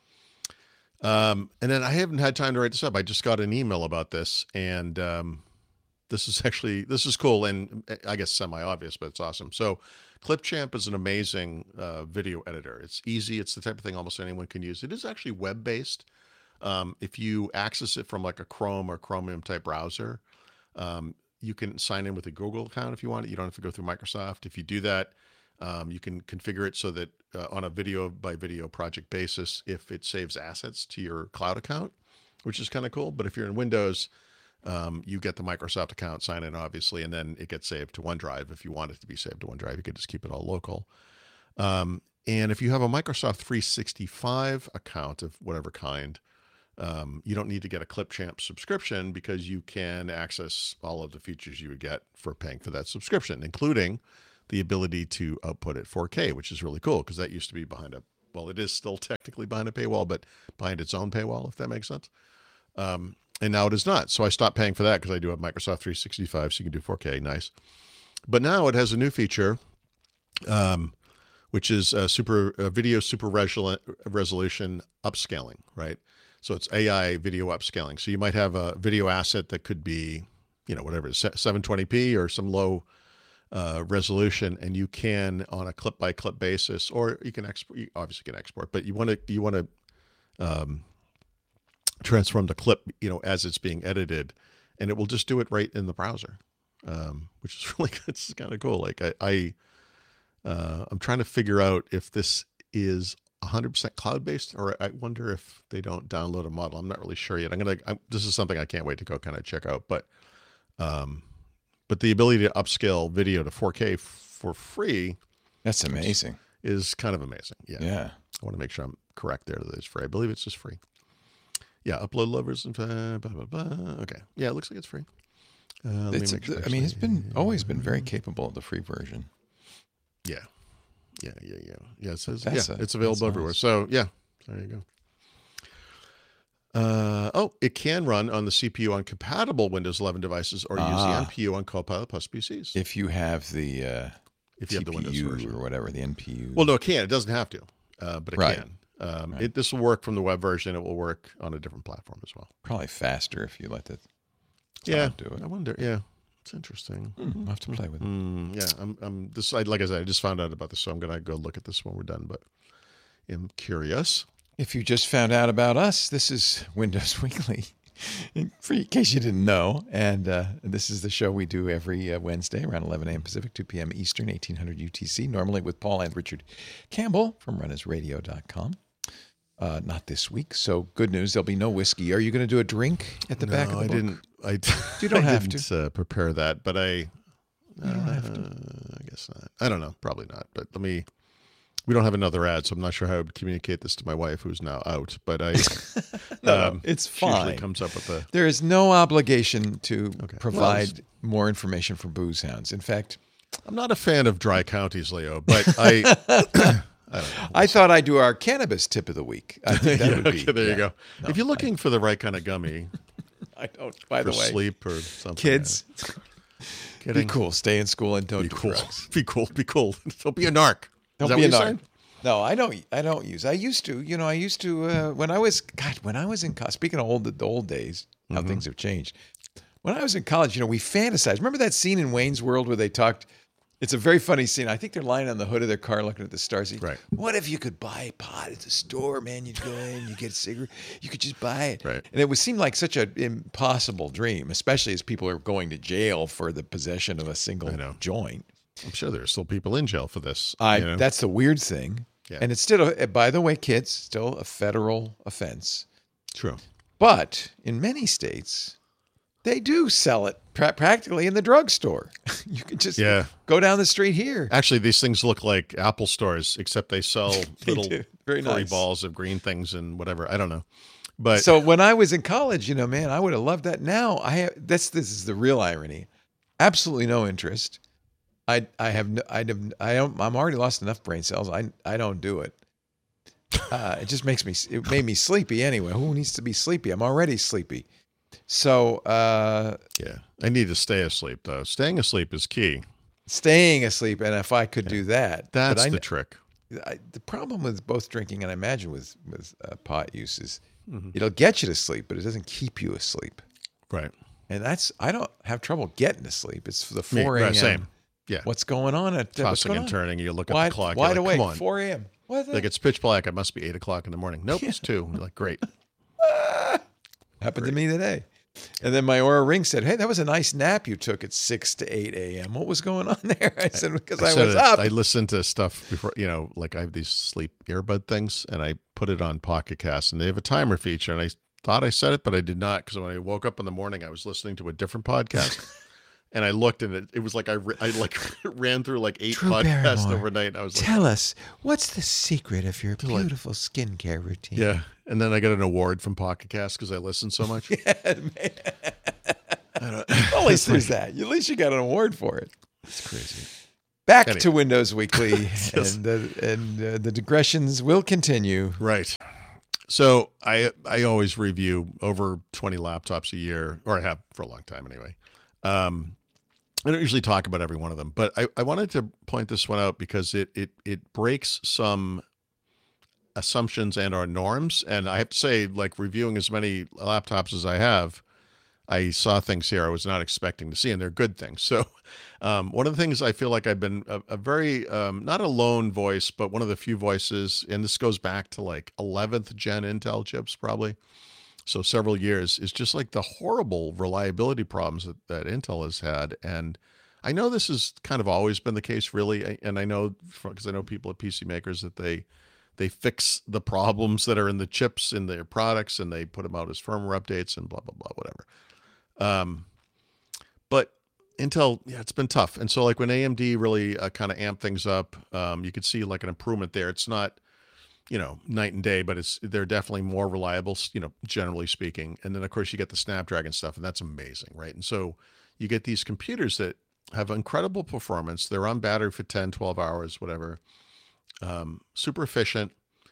at. And then I haven't had time to write this up. I just got an email about this, and this is cool, and I guess semi-obvious, but it's awesome. So Clipchamp is an amazing video editor. It's easy. It's the type of thing almost anyone can use. It is actually web-based. If you access it from like a Chrome or Chromium type browser, you can sign in with a Google account if you want it. You don't have to go through Microsoft. If you do that, You can configure it so that on a video by video project basis, if it saves assets to your cloud account, which is kind of cool. But if you're in Windows, you get the Microsoft account, sign in, obviously, and then it gets saved to OneDrive. If you want it to be saved to OneDrive, you could just keep it all local. And if you have a Microsoft 365 account of whatever kind, you don't need to get a Clipchamp subscription because you can access all of the features you would get for paying for that subscription, including the ability to output at 4K, which is really cool because that used to be behind a, well, it is still technically behind a paywall, but behind its own paywall, if that makes sense. And now it is not. So I stopped paying for that because I do have Microsoft 365, so you can do 4K. Nice. But now it has a new feature, which is video super resolution upscaling, right? So it's AI video upscaling. So you might have a video asset that could be, whatever, 720p or some low resolution, and you can, on a clip by clip basis, or you can export. You obviously can export, but you want to transform the clip, as it's being edited, and it will just do it right in the browser, which is really good. It's kind of cool. Like I'm trying to figure out if this is 100% cloud-based, or I wonder if they don't download a model. I'm not really sure yet. This is something I can't wait to go kind of check out, but the ability to upscale video to 4K for free. That's amazing. Is kind of amazing. Yeah. Yeah. I want to make sure I'm correct there that it's free. I believe it's just free. Yeah. Upload levels and blah, blah, blah. Okay. Yeah. It looks like it's free. It's always been very capable of the free version. Yeah. Yeah. It says, it's available everywhere. Nice. So yeah, there you go. It can run on the CPU on compatible Windows 11 devices or use the NPU on Copilot Plus PCs. If you have the if you have the Windows version or whatever, the NPU. Well, no, it can. It doesn't have to, but it Right. can. Right. This will work from the web version. It will work on a different platform as well. Probably faster if you let it. Yeah, do it. I wonder. Yeah, it's interesting. I'll have to play with it. Yeah, I'm this. Like I said, I just found out about this, so I'm gonna go look at this when we're done. But I'm curious. If you just found out about us, this is Windows Weekly, in case you didn't know. And this is the show we do every Wednesday around 11 a.m. Pacific, 2 p.m. Eastern, 1800 UTC, normally with Paul and Richard Campbell from runnersradio.com. Not this week. So good news, there'll be no whiskey. Are you going to do a drink at the back of the book? You don't have to prepare that, but You don't have to. I guess not. I don't know. Probably not. But we don't have another ad, so I'm not sure how I would communicate this to my wife, who's now out. But No, it's she usually fine. comes up with a. There is no obligation to provide Well, more information for Booze Hounds. In fact, I'm not a fan of dry counties, Leo, but I don't know. I thought I'd do our cannabis tip of the week. I think that would be. Okay, there you go. No, if you're looking for the right kind of gummy I don't. By for the way, sleep or something, kids, be kidding. cool. Stay in school and don't Be do cool. drugs. Be cool. Be cool. Don't be a narc. Don't Is that be what a you're narc. saying? No, I don't use. I used to. When I was in college. Speaking of the old days, how things have changed. When I was in college, we fantasized. Remember that scene in Wayne's World where they talked? It's a very funny scene. I think they're lying on the hood of their car looking at the stars. Right. What if you could buy pot at the store, man? You'd go in, you get a cigarette, you could just buy it. Right. And it would seem like such an impossible dream, especially as people are going to jail for the possession of a single joint. I'm sure there's still people in jail for this. You know? That's the weird thing. Yeah. And it's still, by the way, kids, still a federal offense. True. But in many states, they do sell it practically in the drugstore. You can just go down the street here. Actually, these things look like Apple stores, except they sell little Very furry nice. balls of green things and whatever. I don't know. But So when I was in college, man, I would have loved that. Now this is the real irony. Absolutely no interest. I'm already lost enough brain cells. I don't do it. It made me sleepy anyway. Who needs to be sleepy? I'm already sleepy. So yeah, I need to stay asleep though. Staying asleep is key. staying asleep, and if I could do that, That's the trick. The problem with both drinking and I imagine with pot use is it'll get you to sleep, but it doesn't keep you asleep. Right. And I don't have trouble getting to sleep. It's the 4 a.m. Same. Yeah. What's going on? Tossing and turning. You look at the clock. Wide you're like, awake. Come on. 4 a.m. What? Like it's pitch black. It must be 8 o'clock in the morning. Nope, it's 2. You're like, great. Happened to me today. And then my Aura Ring said, "Hey, that was a nice nap you took at 6 to 8 a.m. What was going on there?" I said, "Because I was up." I listened to stuff before, like I have these sleep earbud things, and I put it on Pocket Cast, and they have a timer feature, and I thought I said it, but I did not, because when I woke up in the morning, I was listening to a different podcast, and I looked, and it was like I ran through like 8 Drew podcasts Barrymore, overnight. And I was like, tell us, what's the secret of your beautiful skincare routine? yeah. And then I got an award from Pocket Cast because I listened so much. Yeah, man. At least there's that. At least you got an award for it. It's crazy. Back to Windows Weekly, Yes. and the digressions will continue. Right. So I always review over 20 laptops a year, or I have for a long time anyway. I don't usually talk about every one of them, but I wanted to point this one out because it breaks some assumptions and our norms. And I have to say, like, reviewing as many laptops as I have, I saw things here I was not expecting to see, and they're good things. So one of the things I feel like I've been a very, not a lone voice, but one of the few voices, and this goes back to like 11th gen Intel chips probably, so several years, is just like the horrible reliability problems that Intel has had. And I know this has kind of always been the case, really, and I know, because I know people at PC makers, that they fix the problems that are in the chips in their products, and they put them out as firmware updates and blah, blah, blah, whatever. But Intel, yeah, it's been tough. And so like when AMD really kind of amped things up, you could see like an improvement there. It's not, night and day, but they're definitely more reliable, generally speaking. And then of course you get the Snapdragon stuff, and that's amazing, right? And so you get these computers that have incredible performance. They're on battery for 10, 12 hours, whatever. Super efficient.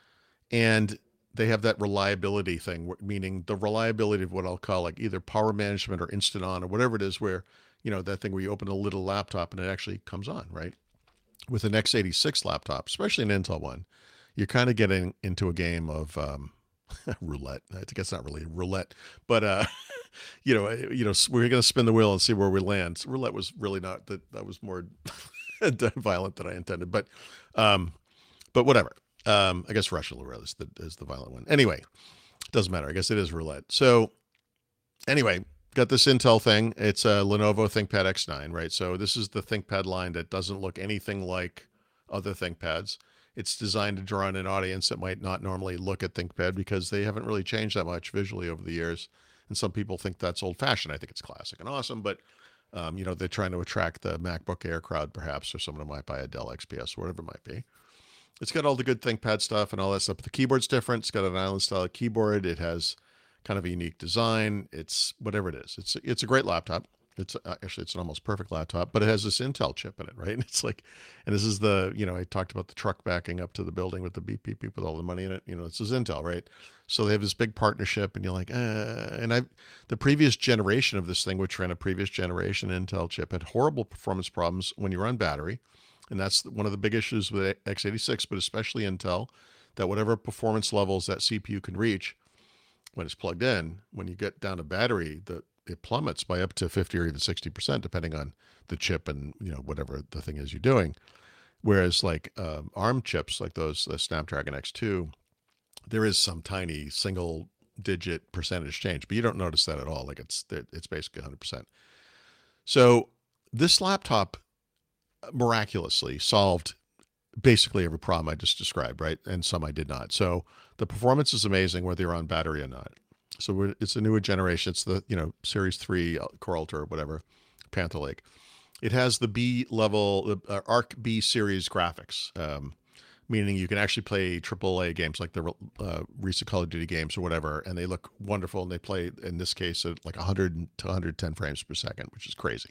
And they have that reliability thing, meaning the reliability of what I'll call like either power management or instant on or whatever it is, where, that thing where you open a little laptop and it actually comes on, right? With an x86 laptop, especially an Intel one, you're kind of getting into a game of roulette. I think it's not really roulette, but we're going to spin the wheel and see where we land. So roulette was really not that was more violent than I intended, but whatever. I guess Russian roulette is the violent one. Anyway, doesn't matter. I guess it is roulette. So anyway, got this Intel thing. It's a Lenovo ThinkPad X9, right? So this is the ThinkPad line that doesn't look anything like other ThinkPads. It's designed to draw in an audience that might not normally look at ThinkPad because they haven't really changed that much visually over the years. And some people think that's old-fashioned. I think it's classic and awesome, but they're trying to attract the MacBook Air crowd, perhaps, or someone who might buy a Dell XPS or whatever it might be. It's got all the good ThinkPad stuff and all that stuff. But the keyboard's different. It's got an island-style keyboard. It has kind of a unique design. It's whatever it is. It's a great laptop. It's actually, it's an almost perfect laptop, but it has this Intel chip in it, right? And it's like, and this is I talked about the truck backing up to the building with the beep beep beep with all the money in it. This is Intel, right? So they have this big partnership, and you're like, the previous generation of this thing, which ran a previous generation Intel chip, had horrible performance problems when you were on battery. And that's one of the big issues with x86, but especially Intel, that whatever performance levels that CPU can reach when it's plugged in, when you get down to battery, it plummets by up to 50 or even 60%, depending on the chip and whatever the thing is you're doing. Whereas like ARM chips, like those Snapdragon X2, there is some tiny single-digit percentage change, but you don't notice that at all. Like it's basically 100%. So this laptop miraculously solved basically every problem I just described, right? And some I did not. So the performance is amazing whether you're on battery or not. So it's a newer generation. It's the Series 3 Core Ultra or whatever, Panther Lake. It has the B level, Arc B series graphics, meaning you can actually play AAA games like the recent Call of Duty games or whatever, and they look wonderful, and they play, in this case, at like 100 to 110 frames per second, which is crazy.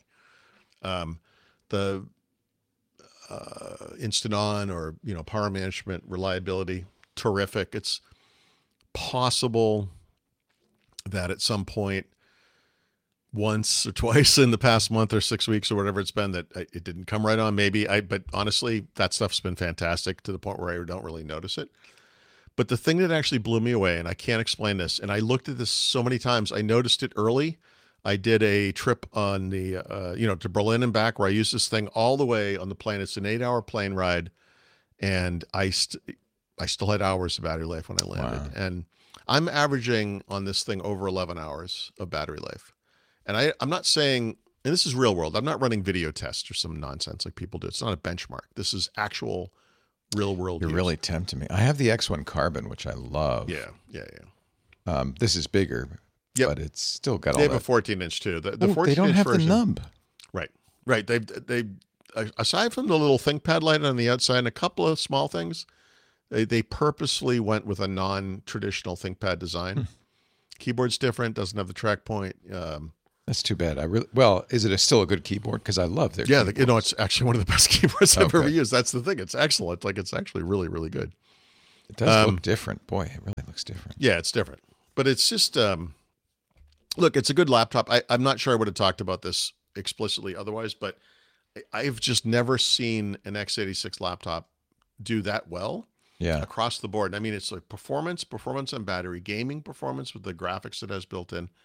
The instant on or power management reliability, terrific. It's possible that at some point, once or twice in the past month or 6 weeks or whatever it's been, that it didn't come right on. But honestly, that stuff's been fantastic to the point where I don't really notice it. But the thing that actually blew me away, and I can't explain this, and I looked at this so many times, I noticed it early. I did a trip on the, to Berlin and back, where I used this thing all the way on the plane. It's an 8-hour plane ride, and I still had hours of battery life when I landed. Wow. And I'm averaging on this thing over 11 hours of battery life. And I'm not saying, and this is real world, I'm not running video tests or some nonsense like people do. It's not a benchmark. This is actual real world You're use. really tempting me. I have the X1 Carbon, which I love. Yeah. This is bigger, Yep. but it's still got all They have that. a 14-inch too. The Ooh, 14-inch they don't have version, the nub. Right. They aside from the little ThinkPad light on the outside and a couple of small things, they purposely went with a non-traditional ThinkPad design. Keyboard's different, doesn't have the track point. That's too bad. Is it still a good keyboard? Because I love their Yeah, keyboards. it's actually one of the best keyboards I've Okay. ever used. That's the thing. It's excellent. Like, it's actually really, really good. It does look different. Boy, it really looks different. Yeah, it's different. But it's just, look, it's a good laptop. I'm not sure I would have talked about this explicitly otherwise, but I've just never seen an x86 laptop do that well Yeah. across the board. I mean, it's like performance and battery, gaming performance with the graphics it has built in,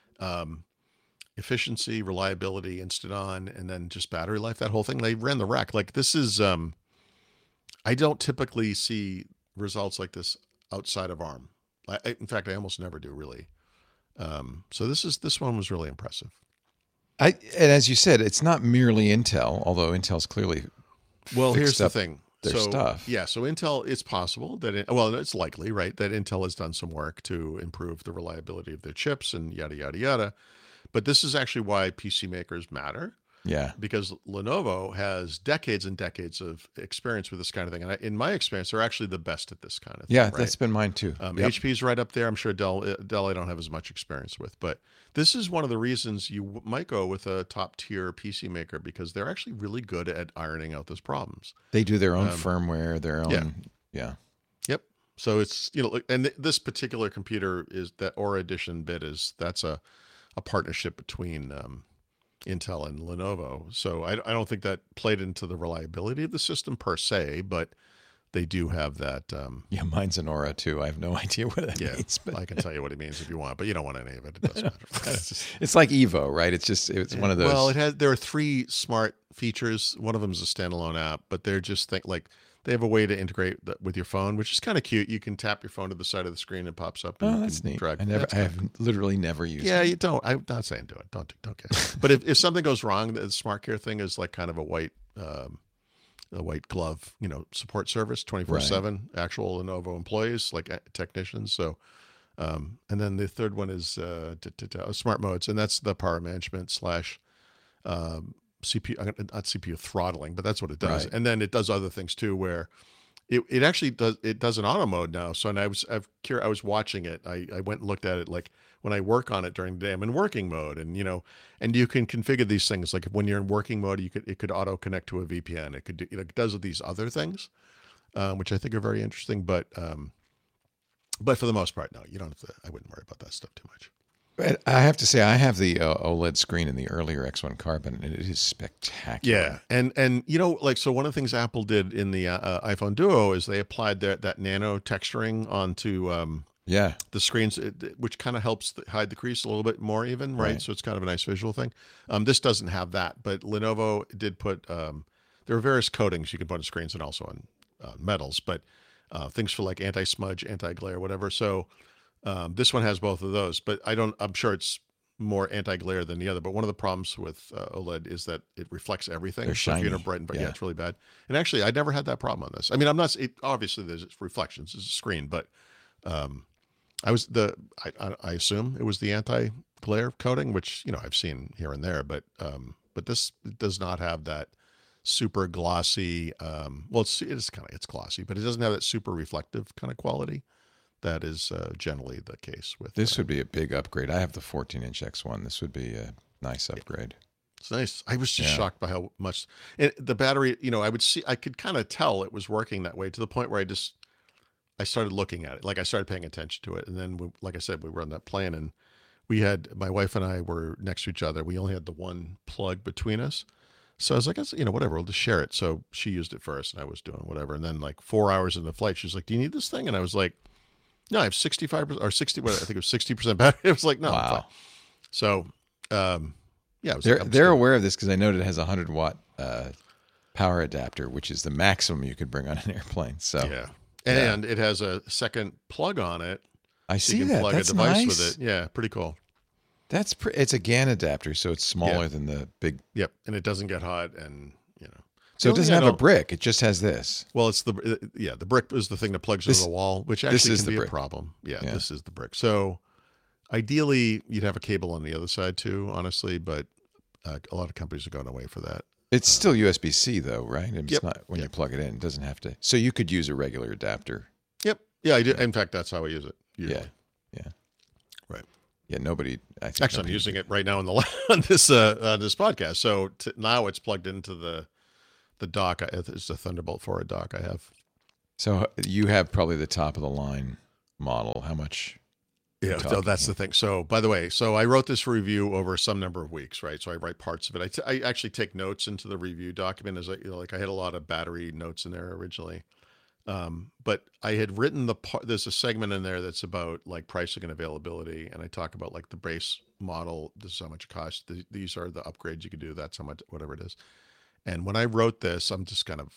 efficiency, reliability, instant on, and then just battery life, that whole thing. They ran the rack. Like, this is, I don't typically see results like this outside of ARM. In fact, I almost never do, really. So this one was really impressive. And as you said, it's not merely Intel, although Intel's clearly Well, here's fixed the up thing. their stuff. Yeah, so Intel, it's possible that, it's likely, right, that Intel has done some work to improve the reliability of their chips and yada, yada, yada. But this is actually why PC makers matter, Yeah. because Lenovo has decades and decades of experience with this kind of thing. And in my experience, they're actually the best at this kind of thing. Yeah, right? that's been mine too. Yep. HP's right up there. I'm sure Dell I don't have as much experience with, but this is one of the reasons you might go with a top tier PC maker, because they're actually really good at ironing out those problems. They do their own firmware, their own. Yeah. Yep. So it's, and this particular computer is that Aura Edition bit that's a partnership between Intel and Lenovo. So I don't think that played into the reliability of the system per se, but they do have that. Yeah, mine's an Aura too. I have no idea what that Yeah, means. But I can tell you what it means if you want, but you don't want any of it. It doesn't matter. it's like Evo, right? It's one of those. Well, there are 3 smart features. One of them is a standalone app, but they're just like they have a way to integrate with your phone, which is kind of cute. You can tap your phone to the side of the screen, and it pops up. And that's neat. Drag. I have literally never used Yeah, it. you don't. I'm not saying do it. Don't get. But if something goes wrong, the Smart Care thing is like kind of a white glove, support service, 24/7. Actual Lenovo employees, like technicians. So, and then the third one is smart modes, and that's the power management / CPU, not CPU throttling, but that's what it does. Right. And then it does other things too, where it actually does an auto mode now. So, and I was watching it. I went and looked at it, like when I work on it during the day, I'm in working mode, and and you can configure these things. Like when you're in working mode, it could auto connect to a VPN. It could do, it does these other things, which I think are very interesting. But for the most part, no, you don't have to. I wouldn't worry about that stuff too much. But I have to say, I have the OLED screen in the earlier X1 Carbon, and it is spectacular. Yeah, and so one of the things Apple did in the iPhone Duo is they applied that nano texturing onto the screens, which kind of helps hide the crease a little bit more even, right? So it's kind of a nice visual thing. This doesn't have that, but Lenovo did put, there are various coatings you can put on screens and also on metals, but things for like anti-smudge, anti-glare, whatever. So this one has both of those, but I'm sure it's more anti-glare than the other. But one of the problems with OLED is that it reflects everything. They're shiny. So if you're in a bright, yeah, it's really bad. And actually, I never had that problem on this. I mean, obviously there's reflections, it's a screen, but I assume it was the anti-glare coating, which I've seen here and there, but this does not have that super glossy. It's glossy, but it doesn't have that super reflective kind of quality. That is generally the case with this. Would be a big upgrade. I have the 14-inch X1. This would be a nice upgrade. It's nice. I was just shocked by how much the battery. I could kind of tell it was working that way to the point where I started looking at it, like I started paying attention to it, and then like I said, we were on that plane, and my wife and I were next to each other. We only had the one plug between us, so I was like, whatever, we'll just share it. So she used it first, and I was doing whatever, and then like 4 hours in the flight, she's like, "Do you need this thing?" And I was like, "No, I have 65% or 60. I think it was 60% battery." It was like, "No." Wow. So, yeah, they're aware of this because I know it has a 100-watt power adapter, which is the maximum you could bring on an airplane. So yeah, and it has a second plug on it I So you see can that. plug a That's device with nice. it. Yeah, pretty cool. It's a GAN adapter, so it's Yeah. smaller than the big. Yep, and it doesn't get hot, and So the it only doesn't thing I have a don't. brick. It just has this. Well, it's the brick is the thing that plugs into This the wall, which this actually is can the be a brick. problem. Yeah, Yeah. this is the brick. So ideally, you'd have a cable on the other side too, honestly, but a lot of companies are going away for that. It's still USB-C though, right? It's Yep. not when you Yep. plug it in. It doesn't have to. So you could use a regular adapter. Yep. Yeah, I do. In fact, that's how I use it usually. Yeah. Right. Yeah. Nobody. I think Actually, I'm nobody- using it right now on this podcast. So now it's plugged into the dock. It's a Thunderbolt 4 dock I have. So you have probably the top of the line model. How much? Yeah, so that's the thing. So, by the way, I wrote this review over some number of weeks, right? So I write parts of it. I actually take notes into the review document as I had a lot of battery notes in there originally. But I had written there's a segment in there that's about like pricing and availability. And I talk about like the base model. This is how much it costs. These are the upgrades you can do. That's how much, whatever it is. And when I wrote this, I'm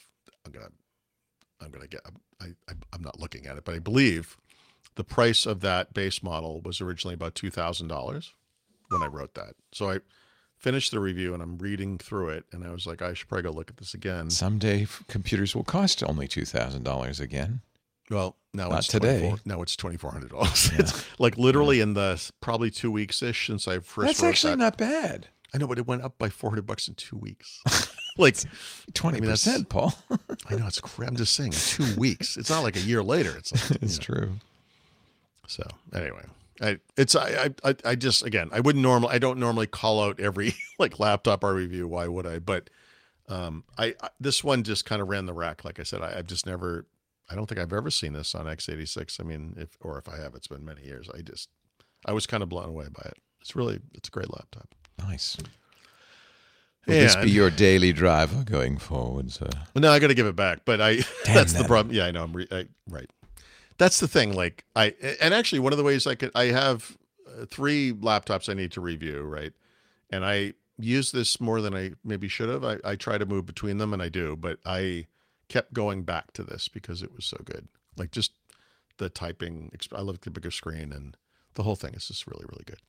not looking at it, but I believe the price of that base model was originally about $2,000 when I wrote that. So I finished the review and I'm reading through it, and I was like, I should probably go look at this again. Someday computers will cost only $2,000 again. Well, now Not it's today. Now it's $2,400. Yeah. It's like literally in the probably 2 weeks ish since I first. That's wrote actually that. not bad. I know, but it went up by $400 in 2 weeks. Like 20%, Paul. I know it's. I'm just saying, in 2 weeks. It's not like a year later. It's like, It's true. So anyway, I just, again, I don't normally call out every like laptop I review. Why would I? But this one just kind of ran the rack. Like I said, I've just never, I don't think I've ever seen this on x86. I mean, if I have, it's been many years. I was kind of blown away by it. It's a great laptop. Nice. Will this be your daily driver going forward, sir? No, I got to give it back, but that's the problem. Yeah, I know. Right. That's the thing. Like and actually one of the ways I have 3 laptops I need to review, right? And I use this more than I maybe should have. I try to move between them, and I do, but I kept going back to this because it was so good. Like just the typing. I love the bigger screen, and the whole thing is just really, really good.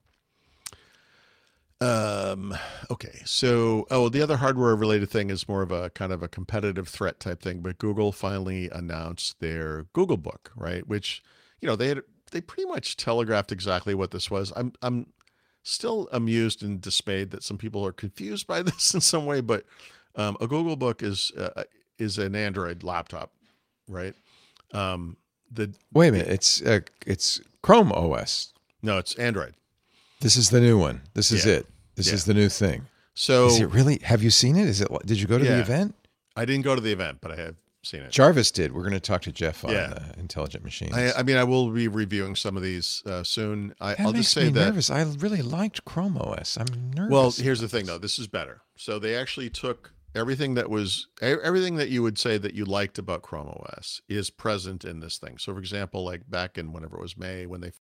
Okay. So, the other hardware related thing is more of a kind of a competitive threat type thing, but Google finally announced their Google Book, right? Which, they pretty much telegraphed exactly what this was. I'm still amused and dismayed that some people are confused by this in some way, but, a Google Book is an Android laptop, right? Wait a minute. It's Chrome OS. No, it's Android. This is the new one. This is it. This Yeah. is the new thing. So is it really? Have you seen it? Did you go to the event? I didn't go to the event, but I have seen it. Jarvis did. We're going to talk to Jeff on Intelligent Machines. I mean, I will be reviewing some of these soon. I'll makes just say me that. nervous. I really liked Chrome OS. I'm nervous. Well, here's the thing, though. This is better. So they actually took everything that you would say that you liked about Chrome OS is present in this thing. So, for example, like back in whenever it was May when they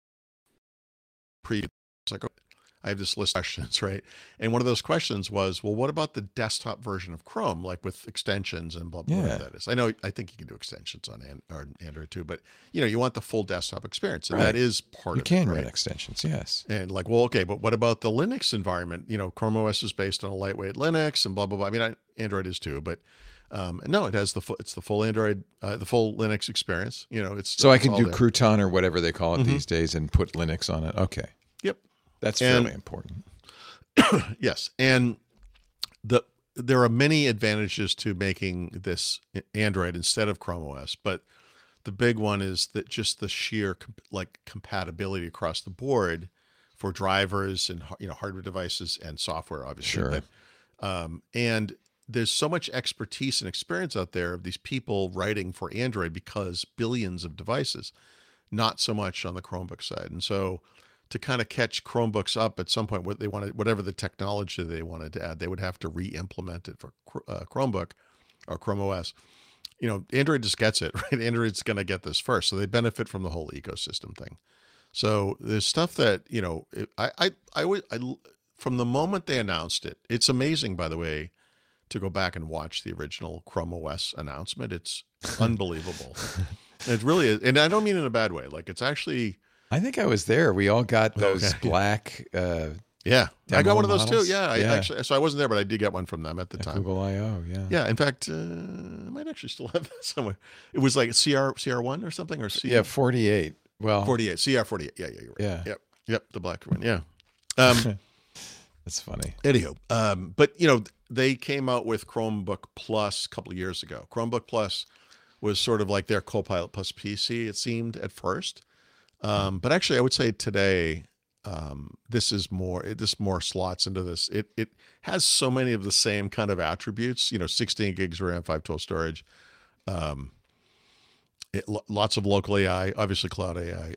it's like, I have this list of questions, right? And one of those questions was, well, what about the desktop version of Chrome, like with extensions and blah, blah, whatever that is? I think you can do extensions on Android too, but you want the full desktop experience. And that is part of it. You can run extensions, yes. And like, well, okay, but what about the Linux environment? Chrome OS is based on a lightweight Linux and blah, blah, blah. I mean, Android is too, but no, it has it's the full Android, the full Linux experience. So I can do Crouton or whatever they call it these days and put Linux on it. Okay. Yep. That's fairly important. Yes. And there are many advantages to making this Android instead of Chrome OS, but the big one is that just the sheer compatibility across the board for drivers and hardware devices and software, obviously. Sure. But, and there's so much expertise and experience out there of these people writing for Android because billions of devices, not so much on the Chromebook side. And so to kind of catch Chromebooks up at some point, whatever the technology they wanted to add, they would have to re-implement it for Chromebook or Chrome OS. Android just gets it, right? Android's going to get this first. So they benefit from the whole ecosystem thing. So there's stuff that, from the moment they announced it, it's amazing, by the way, to go back and watch the original Chrome OS announcement. It's unbelievable. It really is, and I don't mean in a bad way. Like it's actually I think I was there. We all got those okay. black Yeah, I got demo one of those too. models. Yeah, I Yeah, actually, so I wasn't there, but I did get one from them at the at time. Google I/O. Yeah, Yeah, in fact, I might actually still have that somewhere. It was like CR1 or something, or yeah, C 48. Well, 48, CR48. Yeah, yeah, you're right. yeah, Yep, the black one. Yeah. Um, that's funny. Anyhow, but they came out with Chromebook Plus a couple of years ago. Chromebook Plus was sort of like their Copilot plus PC. It seemed at first, but actually, I would say today, this more slots into this. It has so many of the same kind of attributes. 16 gigs RAM, 512 storage. Lots of local AI, obviously cloud AI.